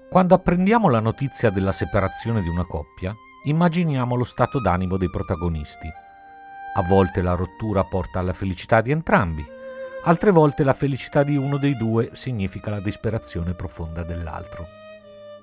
Quando apprendiamo la notizia della separazione di una coppia, immaginiamo lo stato d'animo dei protagonisti. A volte la rottura porta alla felicità di entrambi, altre volte la felicità di uno dei due significa la disperazione profonda dell'altro.